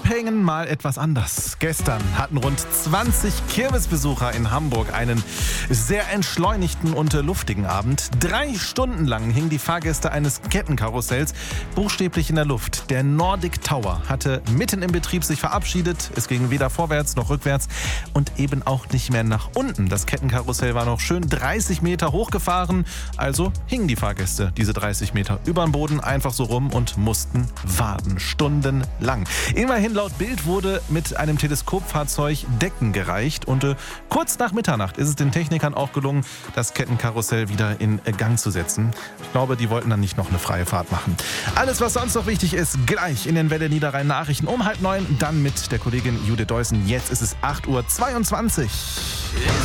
Abhängen mal etwas anders. Gestern hatten rund 20 Kirmesbesucher in Hamburg einen sehr entschleunigten und luftigen Abend. 3 Stunden lang hingen die Fahrgäste eines Kettenkarussells buchstäblich in der Luft. Der Nordic Tower hatte mitten im Betrieb sich verabschiedet. Es ging weder vorwärts noch rückwärts und eben auch nicht mehr nach unten. Das Kettenkarussell war noch schön 30 Meter hochgefahren. Also hingen die Fahrgäste diese 30 Meter über den Boden einfach so rum und mussten warten. Stundenlang. Immerhin laut Bild wurde mit einem Teleskopfahrzeug Decken gereicht und kurz nach Mitternacht ist es den Technikern auch gelungen, das Kettenkarussell wieder in Gang zu setzen. Ich glaube, die wollten dann nicht noch eine freie Fahrt machen. Alles, was sonst noch wichtig ist, gleich in den Welle Niederrhein Nachrichten um 8:30, dann mit der Kollegin Judith Deussen. Jetzt ist es 8:22 Uhr.